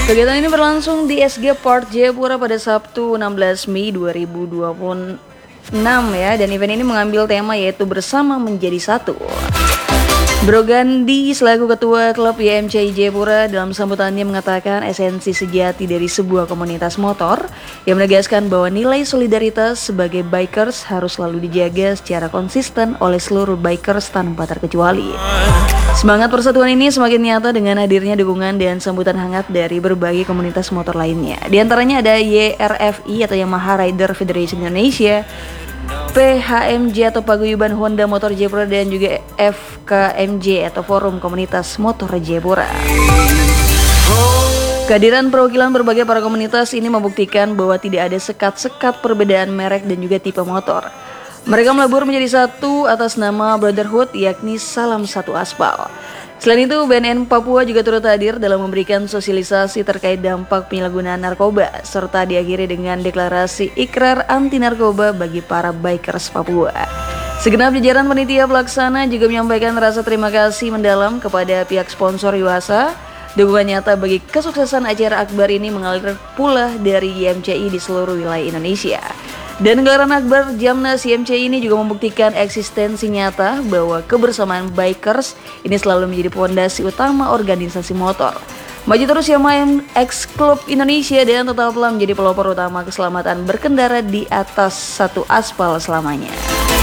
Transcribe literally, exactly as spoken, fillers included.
Kegiatan ini berlangsung di S G Park Jayapura pada Sabtu enam belas Mei dua ribu dua puluh enam ya, dan event ini mengambil tema yaitu bersama menjadi satu. Bro Gandhi selaku ketua klub Y M C I Jayapura dalam sambutannya mengatakan esensi sejati dari sebuah komunitas motor yang menegaskan bahwa nilai solidaritas sebagai bikers harus selalu dijaga secara konsisten oleh seluruh bikers tanpa terkecuali. Semangat persatuan ini semakin nyata dengan hadirnya dukungan dan sambutan hangat dari berbagai komunitas motor lainnya. Di antaranya ada Y R F I atau Yamaha Rider Federation Indonesia, P H M J atau Paguyuban Honda Motor Jayapura, dan juga F K M J atau Forum Komunitas Motor Jayapura. Kehadiran perwakilan berbagai para komunitas ini membuktikan bahwa tidak ada sekat-sekat perbedaan merek dan juga tipe motor. Mereka melebur menjadi satu atas nama Brotherhood, yakni salam satu aspal. Selain itu, B N N Papua juga turut hadir dalam memberikan sosialisasi terkait dampak penyalahgunaan narkoba, serta diakhiri dengan deklarasi ikrar anti narkoba bagi para bikers Papua. Segenap jajaran panitia pelaksana juga menyampaikan rasa terima kasih mendalam kepada pihak sponsor Yuasa. Dukungan nyata bagi kesuksesan acara akbar ini mengalir pula dari Y M C I di seluruh wilayah Indonesia. Dan gelaran akbar Jamnas Y M C I ini juga membuktikan eksistensi nyata bahwa kebersamaan bikers ini selalu menjadi fondasi utama organisasi motor. Maju terus Yamaha X Club Indonesia dan tetaplah menjadi pelopor utama keselamatan berkendara di atas satu aspal selamanya.